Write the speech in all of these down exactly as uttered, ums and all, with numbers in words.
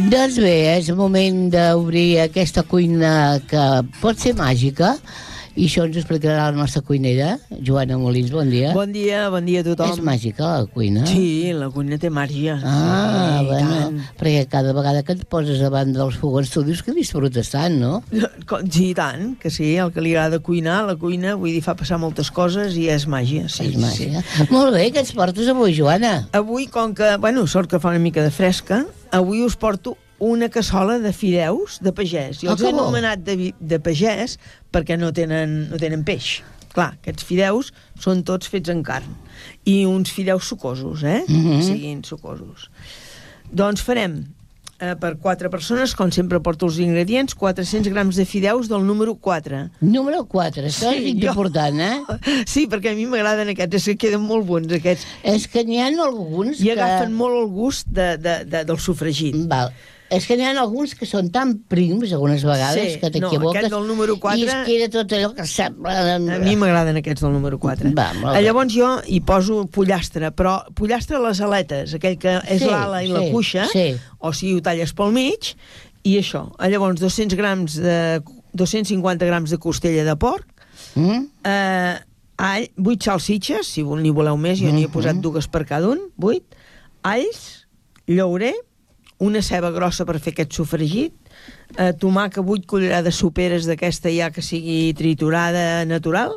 Doncs bé, és el moment d'obrir aquesta cuina que pot ser màgica, i això ens ho explicarà la nostra cuinera, Joana Molins. Bon dia. Bon dia, bon dia a tothom. És màgica la cuina? Sí, la cuina té màgia. Ah, sí, bueno, tant. perquè cada vegada que et poses davant dels fogons tu dius que disfrutes tant, no? Sí, tant, que sí, el que li agrada cuinar, la cuina, vull dir, fa passar moltes coses i és màgia. Sí, és màgia. Sí. Molt bé, què ens portes avui, Joana? Avui, com que, bueno, sort que fa una mica de fresca, avui us porto una cassola de fideus de pagès. Jo Ah, els he que bo. anomenat de, vi- de pagès perquè no tenen, no tenen peix. Clar, aquests fideus són tots fets en carn. I uns fideus sucosos, eh? Mhm. Siguin sucosos. Doncs farem, eh, per quatre persones, com sempre porto els ingredients, quatre-cents grams de fideus del número quatre. Número quatre, això Sí, és jo- important, eh? Sí, perquè a mi m'agraden aquests, és que queden molt bons aquests. És que n'hi ha alguns I que... agafen molt el gust de, de, de, del sofregit. Val. És que n'hi ha alguns que són tan prims, algunes vegades, Sí, que no, t'equivoques, aquest del número quatre- i es queda tot allò que sembla... A mi m'agraden aquests del número quatre. Va, molt bé. Llavors jo hi poso pollastre, però pollastre a les aletes, aquell que és Sí, l'ala i la sí, cuixa, sí. o sigui, ho talles pel mig, i això. Llavors dos-cents grams de, dos-cents cinquanta grams de costella de porc, Mm? eh, all, vuit salsitxes, si vol- n'hi voleu més, jo n'hi he Mhm. posat dues per cada un, vuit, alls, llaurer, una ceba grossa per fer aquest sofregit, eh, tomàquet, vuit cullerades soperes d'aquesta ja que sigui triturada natural,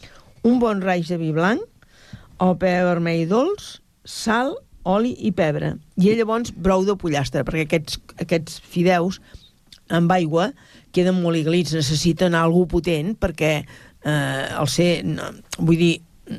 un bon raig de vi blanc, o pe vermell dolç, sal, oli i pebre. I llavors brou de pollastre, perquè aquests, aquests fideus amb aigua queden molt iglits, necessiten algú potent perquè eh, el ser... No, vull dir,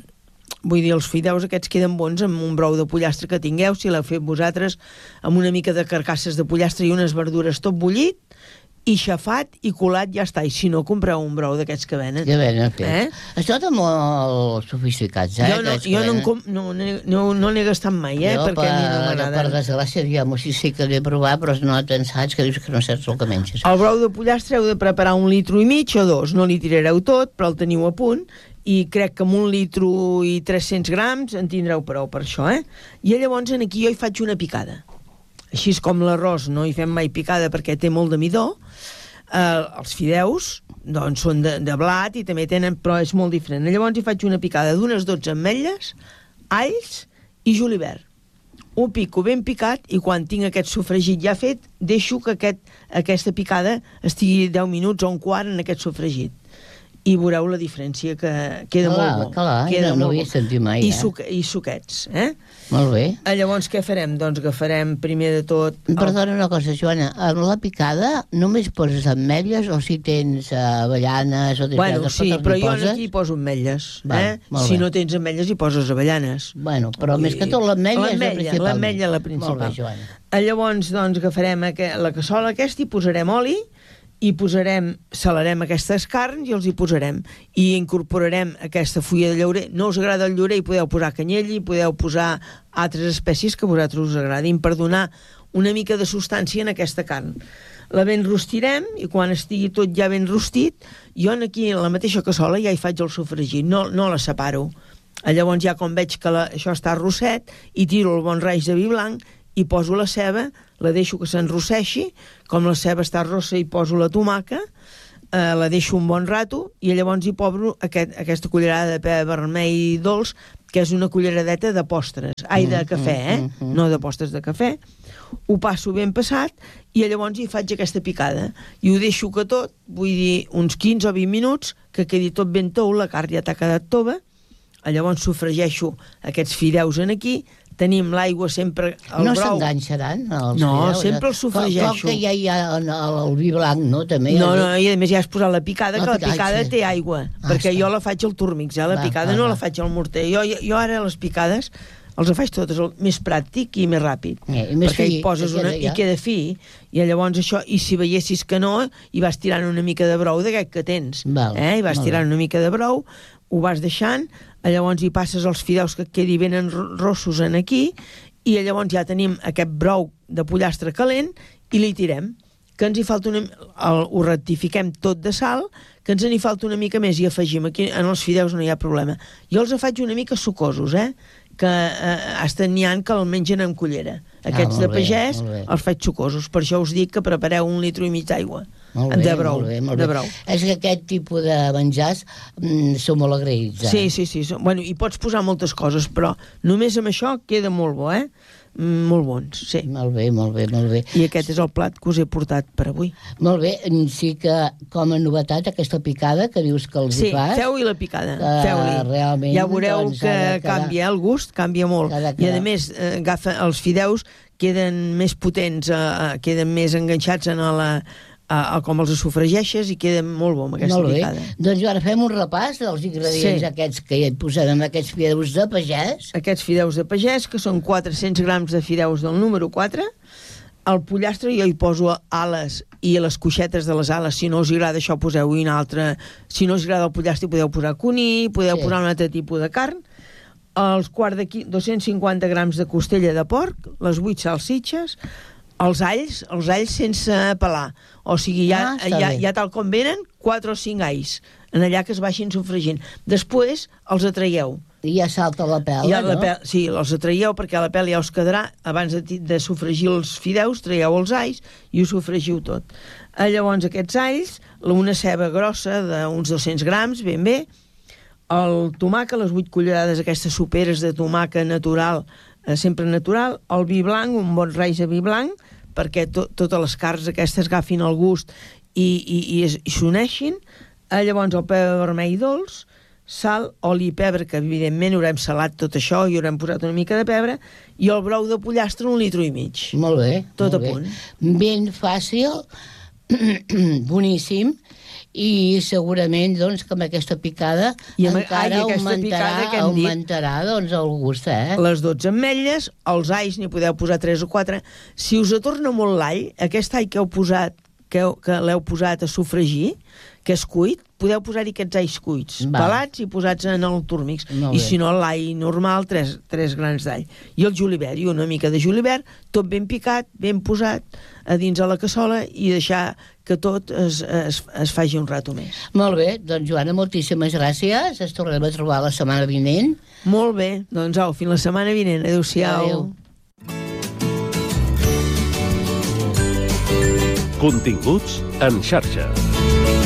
Vull dir, els fideus aquests queden bons amb un brou de pollastre que tingueu, si l'heu fet vosaltres, amb una mica de carcasses de pollastre i unes verdures tot bullit, i xafat i colat, ja està. I si no, compreu un brou d'aquests que venen. Que ben fet. Eh? Això està molt sofisticats, eh? Jo no, aquests que jo no, en venen. com, no, no, no, no n'he gastat mai, eh? Jo, perquè a mi no per, per m'agrada. desgràcia, diguem, sí, sí que l'he provat, però no te'n saps que dius que no saps el que menges. El brou de pollastre heu de preparar un litro i mig o dos. No li tirareu tot, però el teniu a punt. I crec que amb un litro i tres-cents grams en tindreu prou per això, eh? I llavors aquí jo hi faig una picada. Així és com l'arròs, no hi fem mai picada perquè té molt de midó. Eh, els fideus doncs són de, de blat i també tenen, però és molt diferent. Llavors hi faig una picada d'unes dotze ametlles, alls i julivert. Ho pico ben picat i quan tinc aquest sofregit ja fet, deixo que aquest, aquesta picada estigui deu minuts o un quart en aquest sofregit. I veureu la diferència, que queda Clar, molt bo. clar, queda no- no molt ho havia bo. sentit mai, I, eh? suc I suquets, eh? Molt bé. Eh, Llavors què farem? Doncs agafarem primer de tot... el- Perdona una cosa, Joana, amb la picada només poses ametlles o si tens eh, avellanes o tens Bueno, altres sí, coses, però li jo poses? aquí hi poso ametlles. Val, Eh? molt Si bé. no tens ametlles, hi poses avellanes. Bueno, però més que tot l'ametlla és la principal. L'ametlla la principal. Molt bé, Joana. Eh, Llavors, doncs, agafarem aqu- la cassola aquesta i posarem oli i posarem, salarem aquestes carns i els hi posarem. I incorporarem aquesta fulla de llaurer. No us agrada el llaurer, hi podeu posar canyella, hi podeu posar altres espècies que a vosaltres us agradin per donar una mica de substància en aquesta carn. La ben rostirem i quan estigui tot ja ben rostit, jo aquí en la mateixa cassola ja hi faig el sofregit, no, no la separo. Llavors ja quan veig que la, això està rosset i tiro el bon raig de vi blanc i poso la ceba, la deixo que s'enrosseixi, com la ceba està rossa i poso la tomaca, eh, la deixo un bon rato i llavors hi pobro aquest, aquesta cullerada de pe vermell dolç, que és una culleradeta de postres, ai, de cafè, eh? mm, mm. No de postres de cafè. Ho passo ben passat i llavors hi faig aquesta picada i ho deixo que tot, vull dir, uns quinze o vint minuts, que quedi tot ben tou, la carn ja t'ha quedat tova. Llavors sofregeixo aquests fideus en aquí, tenim l'aigua sempre al No brou. s'enganxaran els No, fideus, sempre eh? els sofregeixo. Com, com que ja hi ha el, el vi blanc, no? També No, no, i a més ja has posat la picada, La que la picada, picada sí. té aigua, Ah, perquè està. jo la faig al turmix, eh? La Va, picada va, no va. la faig al morter. Jo, jo, jo ara les picades els faig totes el més pràctic i més ràpid, Eh, i més perquè fi, hi poses que queda una, ja. i queda fi, i llavors això, i si veiessis que no, hi vas tirant una mica de brou d'aquest que tens, Val, eh? I vas molt tirant bé. una mica de brou, ho vas deixant, llavors hi passes els fideus que quedi ben rossos en aquí, i llavors ja tenim aquest brou de pollastre calent i li tirem, que ens hi falta una... El, ho rectifiquem tot de sal, que ens n'hi falta una mica més i afegim. Aquí en els fideus no hi ha problema. Jo els faig una mica sucosos, eh? que eh, estan n'hi ha que el mengen amb cullera. Aquests molt de bé, pagès molt bé. els faig sucosos. Per això us dic que prepareu un litro i mig d'aigua. Molt bé, de brou, molt bé, molt de bé. brou. És que aquest tipus de menjars mm, són molt agraïts. Eh? Sí, sí, sí. Són- Bueno, hi pots posar moltes coses, però només amb això queda molt bo, eh? Mm, Molt bons, sí. Molt bé, molt bé, molt bé. I aquest és el plat que us he portat per avui. Molt bé, sí que com a novetat aquesta picada que dius que els Sí, hi fas... feu-hi la picada, que feu-li. realment, Ja veureu doncs, que ha de quedar- canvia, el gust canvia molt. Ha de I a quedar- més, eh, agafa els fideus, queden més potents, eh, eh, queden més enganxats en la, a, a com els sofregeixes i queden molt bo amb aquesta Molt bé. picada. Doncs ara fem un repàs dels ingredients Sí. aquests que hi posem amb aquests fideus de pagès. Aquests fideus de pagès, que són quatre-cents grams de fideus del número quatre. El pollastre jo hi poso ales i les coixetes de les ales. Si no us agrada això, poseu-hi una altra. Si no us agrada el pollastre, podeu posar cuní, podeu Sí. posar un altre tipus de carn. Els quart de qui... dos-cents cinquanta grams de costella de porc, les vuit salsitxes, els alls, els alls sense pelar. O sigui, ja, Ah, està ja, bé. ja tal com venen, quatre o cinc alls, en allà que es vagin sofregint. Després els atraieu. I ja salta la pela, Ja la no? pela, sí, els atraieu perquè la pela ja us quedarà. Abans de, ti- de sofregir els fideus, traieu els alls i ho sofregiu tot. Eh, llavors, aquests alls, una ceba grossa d'uns dos-cents grams, ben bé, el tomàquet, les vuit cullerades, aquestes soperes de tomàquet natural, eh, sempre natural, el vi blanc, un bon raïs de vi blanc, perquè to totes les carns aquestes agafin el gust i, i, i, es- i s'uneixin. Eh, llavors, el pebre vermell dolç, sal, oli i pebre, que evidentment haurem salat tot això i haurem posat una mica de pebre, i el brou de pollastre, un litro i mig. Molt bé. Tot molt a bé. punt. Ben fàcil, boníssim, i segurament doncs, que amb aquesta picada I amb- encara ai, aquesta augmentarà, picada que hem dit. augmentarà doncs, el gust, eh? Les dotze ametlles, els alls n'hi podeu posar tres o quatre. Si us atorna molt l'all, aquest all que heu posat, que, heu, que l'heu posat a sofregir, que és cuit, podeu posar-hi aquests alls cuits, Va. pelats i posats en el túrmix. Molt I bé. si no, l'all normal, tres, tres grans d'all. I el julivert, i una mica de julivert, tot ben picat, ben posat a dins de la cassola i deixar que tot es, es, es faci un rato més. Molt bé, doncs Joana, moltíssimes gràcies. Ens tornarem a trobar la setmana vinent. Molt bé, doncs au, fins la setmana vinent. Adéu-siau. Adéu. Continguts en xarxa.